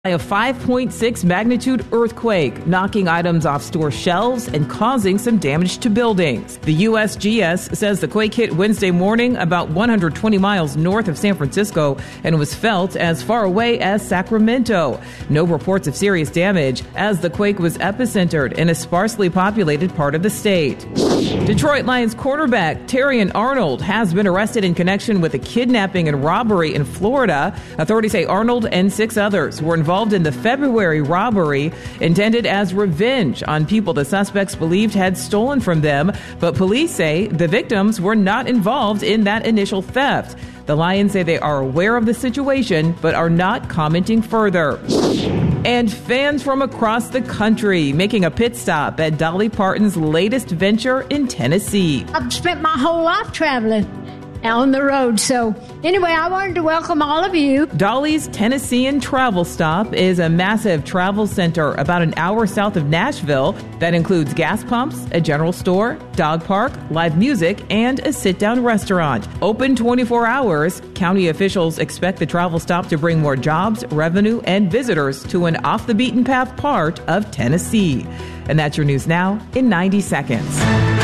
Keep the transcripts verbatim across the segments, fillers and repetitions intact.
A five point six magnitude earthquake, knocking items off store shelves and causing some damage to buildings. The U S G S says the quake hit Wednesday morning about one hundred twenty miles north of San Francisco and was felt as far away as Sacramento. No reports of serious damage as the quake was epicentered in a sparsely populated part of the state. Detroit Lions quarterback Terrion Arnold has been arrested in connection with a kidnapping and robbery in Florida. Authorities say Arnold and six others were involved involved in the February robbery intended as revenge on people the suspects believed had stolen from them. But police say the victims were not involved in that initial theft. The Lions say they are aware of the situation, but are not commenting further. And fans from across the country making a pit stop at Dolly Parton's latest venture in Tennessee. I've spent my whole life traveling on the road. So anyway, I wanted to welcome all of you. Dolly's Tennessean Travel Stop is a massive travel center about an hour south of Nashville that includes gas pumps, a general store, dog park, live music, and a sit-down restaurant. Open twenty-four hours, county officials expect the travel stop to bring more jobs, revenue, and visitors to an off-the-beaten-path part of Tennessee. And that's your news now in ninety seconds.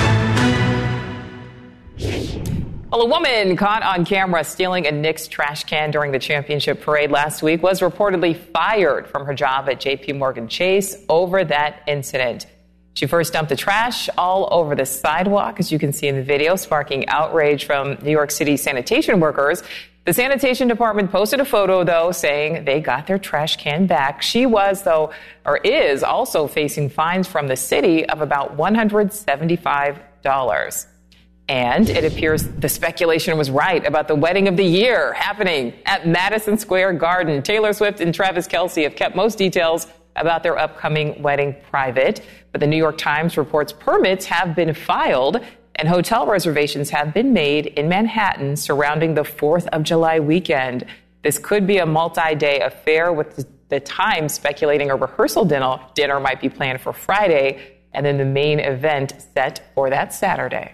Well, a woman caught on camera stealing a Knicks trash can during the championship parade last week was reportedly fired from her job at J P Morgan Chase over that incident. She first dumped the trash all over the sidewalk, as you can see in the video, sparking outrage from New York City sanitation workers. The sanitation department posted a photo, though, saying they got their trash can back. She was, though, or is also facing fines from the city of about one hundred seventy-five dollars. And it appears the speculation was right about the wedding of the year happening at Madison Square Garden. Taylor Swift and Travis Kelce have kept most details about their upcoming wedding private. But the New York Times reports permits have been filed and hotel reservations have been made in Manhattan surrounding the fourth of July weekend. This could be a multi-day affair, with the Times speculating a rehearsal dinner, dinner might be planned for Friday and then the main event set for that Saturday.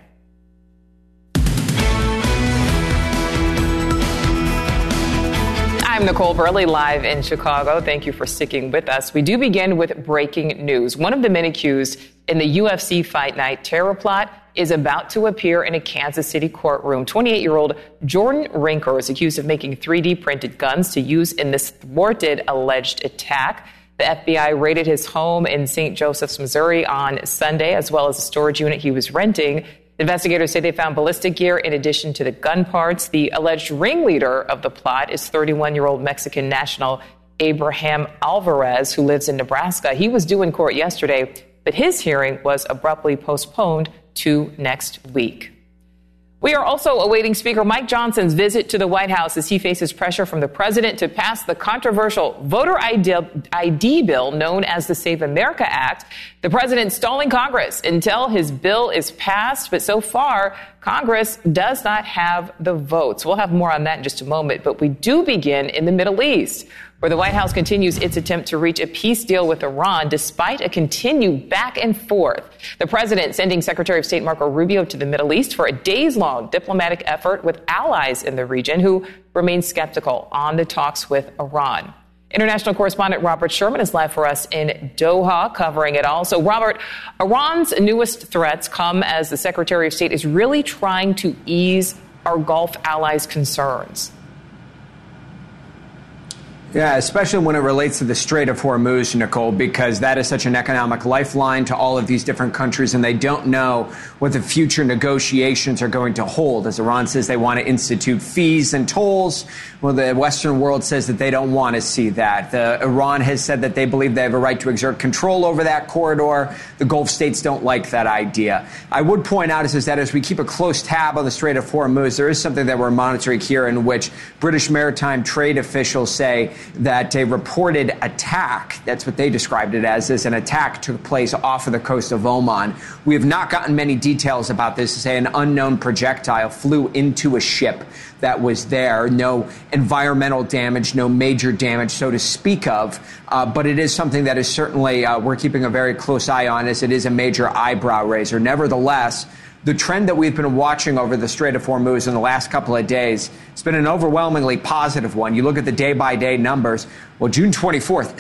I'm Nicole Burley, live in Chicago. Thank you for sticking with us. We do begin with breaking news. One of the men accused in the U F C Fight Night terror plot is about to appear in a Kansas City courtroom. twenty-eight-year-old Jordan Rinker is accused of making three D printed guns to use in this thwarted alleged attack. The F B I raided his home in Saint Joseph's, Missouri on Sunday, as well as a storage unit he was renting. Investigators say they found ballistic gear in addition to the gun parts. The alleged ringleader of the plot is thirty-one-year-old Mexican national Abraham Alvarez, who lives in Nebraska. He was due in court yesterday, but his hearing was abruptly postponed to next week. We are also awaiting Speaker Mike Johnson's visit to the White House as he faces pressure from the president to pass the controversial voter I D bill known as the Save America Act. The president stalling Congress until his bill is passed, but so far, Congress does not have the votes. We'll have more on that in just a moment, but we do begin in the Middle East, where the White House continues its attempt to reach a peace deal with Iran despite a continued back and forth. The president sending Secretary of State Marco Rubio to the Middle East for a days-long diplomatic effort with allies in the region who remain skeptical on the talks with Iran. International correspondent Robert Sherman is live for us in Doha, covering it all. So, Robert, Iran's newest threats come as the Secretary of State is really trying to ease our Gulf allies' concerns. Yeah, especially when it relates to the Strait of Hormuz, Nicole, because that is such an economic lifeline to all of these different countries, and they don't know what the future negotiations are going to hold. As Iran says they want to institute fees and tolls, well, the Western world says that they don't want to see that. The, Iran has said that they believe they have a right to exert control over that corridor. The Gulf states don't like that idea. I would point out is, is that as we keep a close tab on the Strait of Hormuz, there is something that we're monitoring here in which British maritime trade officials say that a reported attack, that's what they described it as, as an attack took place off of the coast of Oman. We have not gotten many details about this. Say an unknown projectile flew into a ship that was there. No environmental damage, no major damage, so to speak of. Uh, but it is something that is certainly uh, we're keeping a very close eye on, as it is a major eyebrow raiser. Nevertheless, the trend that we've been watching over the Strait of Hormuz in the last couple of days, it's been an overwhelmingly positive one. You look at the day-by-day numbers. Well, June twenty-fourth,